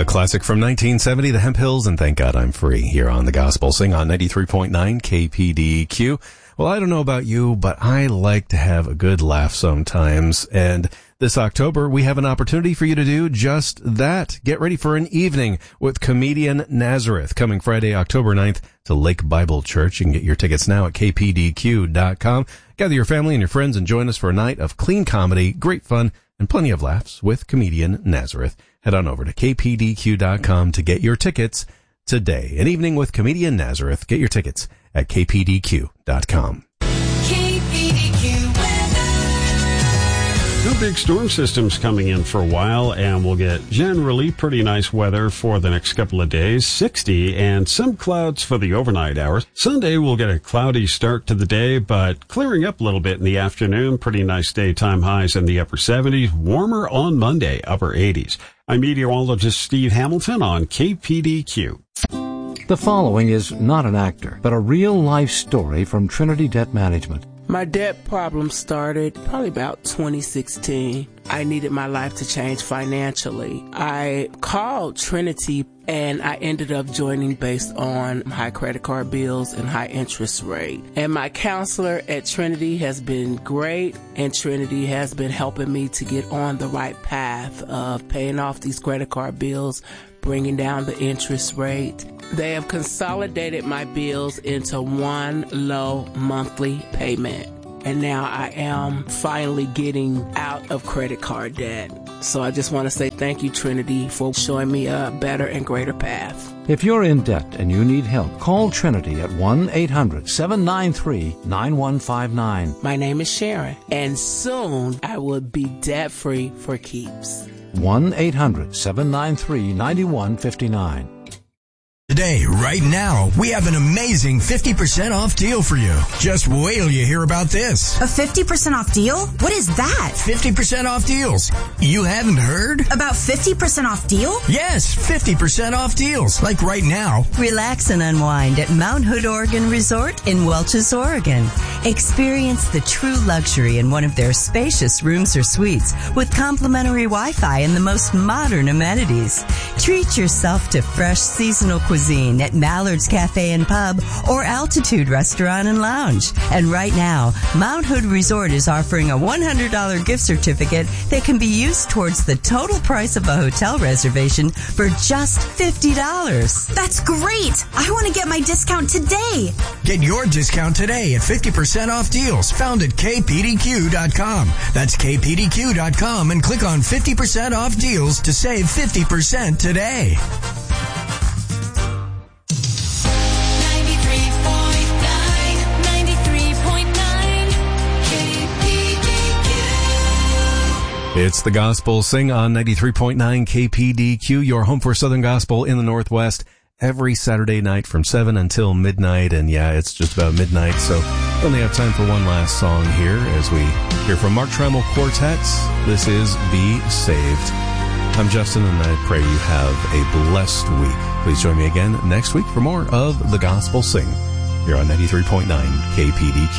A classic from 1970, the Hemp Hills, and Thank God I'm Free, here on The Gospel Sing on 93.9 KPDQ. Well, I don't know about you, but I like to have a good laugh sometimes, and this October, we have an opportunity for you to do just that. Get ready for an evening with comedian Nazareth, coming Friday, October 9th to Lake Bible Church. You can get your tickets now at kpdq.com. Gather your family and your friends and join us for a night of clean comedy, great fun, and plenty of laughs with comedian Nazareth. Head on over to kpdq.com to get your tickets today. An evening with comedian Nazareth. Get your tickets at kpdq.com. No big storm systems coming in for a while, and we'll get generally pretty nice weather for the next couple of days. 60 and some clouds for the overnight hours. Sunday we'll get a cloudy start to the day, but clearing up a little bit in the afternoon. Pretty nice daytime highs in the upper 70s. Warmer on Monday, upper 80s. I'm meteorologist Steve Hamilton on KPDQ. The following is not an actor, but a real-life story from Trinity Debt Management. My debt problem started probably about 2016. I needed my life to change financially. I called Trinity and I ended up joining based on high credit card bills and high interest rate. And my counselor at Trinity has been great, and Trinity has been helping me to get on the right path of paying off these credit card bills, bringing down the interest rate. They have consolidated my bills into one low monthly payment. And now I am finally getting out of credit card debt. So I just want to say thank you, Trinity, for showing me a better and greater path. If you're in debt and you need help, call Trinity at 1-800-793-9159. My name is Sharon, and soon I will be debt-free for keeps. 1-800-793-9159. Today, right now, we have an amazing 50% off deal for you. Just wait till you hear about this. A 50% off deal? What is that? 50% off deals. You haven't heard? About 50% off deal? Yes, 50% off deals. Like right now. Relax and unwind at Mount Hood Oregon Resort in Welches, Oregon. Experience the true luxury in one of their spacious rooms or suites with complimentary Wi-Fi and the most modern amenities. Treat yourself to fresh seasonal cuisine at Mallard's Cafe and Pub or Altitude Restaurant and Lounge. And right now, Mount Hood Resort is offering a $100 gift certificate that can be used towards the total price of a hotel reservation for just $50. That's great! I want to get my discount today. Get your discount today at 50% off deals found at kpdq.com. That's kpdq.com and click on 50% off deals to save 50% today. It's the Gospel Sing on 93.9 KPDQ, your home for Southern Gospel in the Northwest, every Saturday night from 7 until midnight. And yeah, it's just about midnight, so we only have time for one last song here as we hear from Mark Trammell Quartet. This is Be Saved. I'm Justin, and I pray you have a blessed week. Please join me again next week for more of the Gospel Sing here on 93.9 KPDQ.